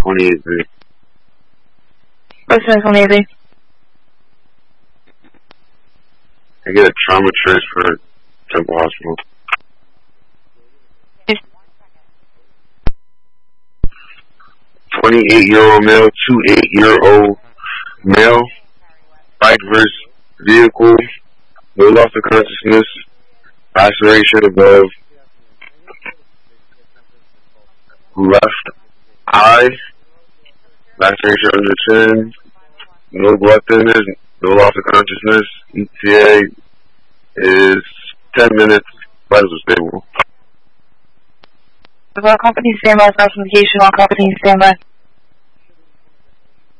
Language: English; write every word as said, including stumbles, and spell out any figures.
twenty-eight B. What's the twenty-eight B? I get a trauma transfer at Temple Hospital. twenty-eight-year-old male, two eight-year-old male, bike versus vehicle, no loss of consciousness, laceration above left eye, laceration under chin, no blood thinners, no loss of consciousness. E T A is ten minutes, vitals are stable. All company standby, special indication, all company standby.